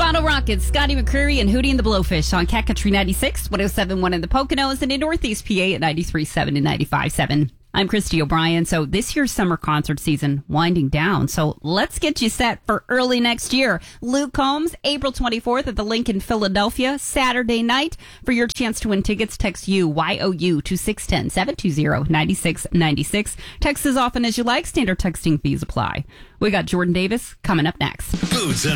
Bottle Rockets, Scotty McCreery and Hootie and the Blowfish on Cat Country 96, 107.1 in the Poconos, and in Northeast PA at 93.7 and 95.7. I'm Christy O'Brien. So this year's summer concert season winding down. So let's get you set for early next year. Luke Combs, April 24th at the Link in Philadelphia, Saturday night. For your chance to win tickets, text YOU to 610-720-9696. Text as often as you like. Standard texting fees apply. We got Jordan Davis coming up next. Foods and